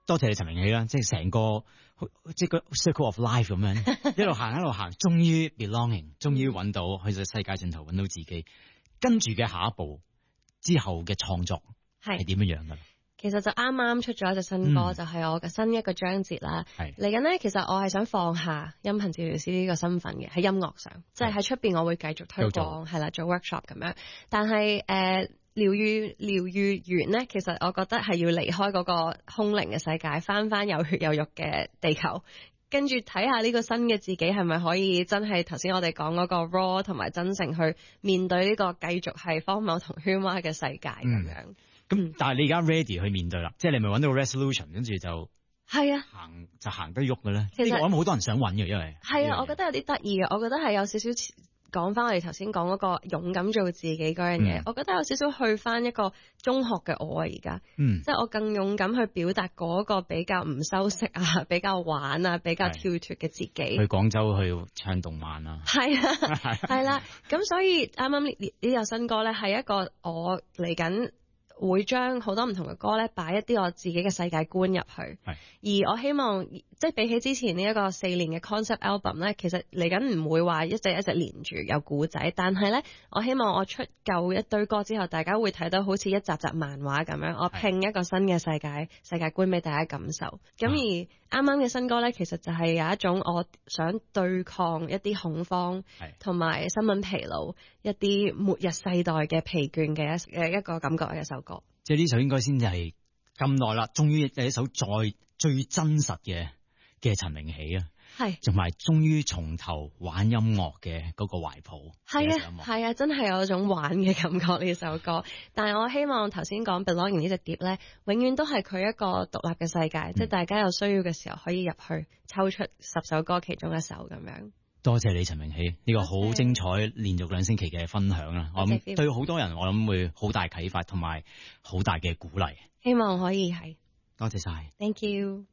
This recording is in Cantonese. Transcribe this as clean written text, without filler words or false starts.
多謝你陳明喜啦，即係成個即係個 circle of life 咁樣，一路行一路行，終於 belonging， 終於揾到去到世界盡頭揾到自己，跟住嘅下一步之後嘅創作係點樣樣噶？ 其實就啱啱出咗一隻新歌，就係我嘅新一個章節啦。嚟緊咧，其實我係想放下音頻治療師呢個身份嘅，喺音樂上，即係喺出邊我會繼續推廣，係啦，做 workshop 咁樣。但係療癒完咧，其實我覺得係要離開嗰個空靈嘅世界，翻有血有肉嘅地球，跟住睇下呢個新嘅自己係咪可以真係頭先我哋講嗰個 raw 同埋真誠去面對呢個繼續係荒謬同喧嘩嘅世界咁樣。 咁但係你而家 ready 去面對啦，即係你咪揾到個 resolution， 跟住就係啊， 行得喐嘅咧。 其實我諗好多人想揾嘅，因為係啊，我覺得有啲得意嘅，我覺得係有少少講翻我哋頭先講嗰個勇敢做自己嗰樣嘢，我覺得有少少去翻一個中學嘅我啊，而家，即係我更勇敢去表達嗰個比較唔修飾啊，比較玩啊，比較跳脫嘅自己。去廣州去唱動漫啊， 係啊，係啦，咁所以啱啱呢首新歌咧，係一個我嚟緊會將好多唔同嘅歌咧，擺一啲我自己嘅世界觀入去。而我希望即係比起之前呢一個4年嘅 concept album 咧，其實嚟緊唔會話一隻連住有故仔，但係咧，我希望我出夠一堆歌之後，大家會睇到好似一集漫畫咁樣，我拼一個新嘅世界觀俾大家感受。咁而啱啱嘅新歌咧，其實就係有一種我想對抗一啲恐慌同埋新聞疲勞，一啲末日世代嘅疲倦嘅一個感覺嘅一首歌。 即係呢首應該先至係咁耐啦，終於係一首最真實嘅陳明喜啊，同埋終於從頭玩音樂嘅嗰個懷抱。係啊，真係有種玩嘅感覺呢首歌。但係我希望頭先講 Belonging 呢隻碟咧，永遠都係佢一個獨立嘅世界，即係大家有需要嘅時候可以入去抽出10首歌其中一首咁樣。 多謝你陳明喜呢個好精彩連續2星期嘅分享啦，我諗對好多人我諗會好大啟發同埋好大嘅鼓勵。 希望可以係。 多謝晒。 Thank you。